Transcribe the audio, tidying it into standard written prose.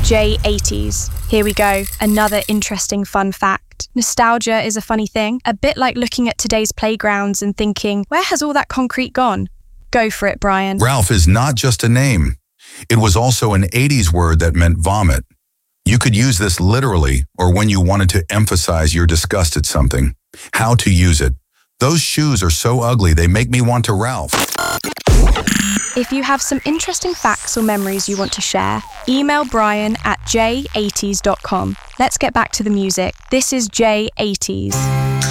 J80s. Here we go, another interesting fun fact. Nostalgia is a funny thing, a bit like looking at today's playgrounds and thinking, where has all that concrete gone? Go for it, Brian. Ralph is not just a name. It was also an 80s word that meant vomit. You could use this literally or when you wanted to emphasize your disgust at something. How to use it. Those shoes are so ugly they make me want to Ralph. If you have some interesting facts or memories you want to share, email Brian at j80s.com. Let's get back to the music. This is J80s.